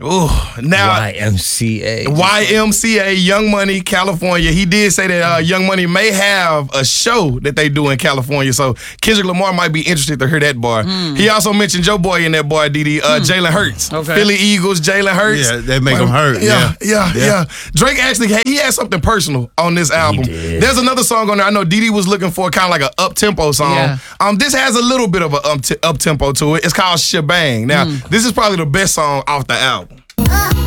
Ooh, now YMCA, Young Money, California. He did say that Young Money may have a show that they do in California, so Kendrick Lamar might be interested to hear that bar. He also mentioned Joe Boy in that bar, Didi, Jalen Hurts. Okay. Philly Eagles, Jalen Hurts. Yeah, they make him hurt. Yeah. Drake actually he had something personal on this album. There's another song on there. I know Didi was looking for kind of like an up-tempo song. Yeah. This has a little bit of an up-tempo to it. It's called Shebang. Now, this is probably the best song off the album.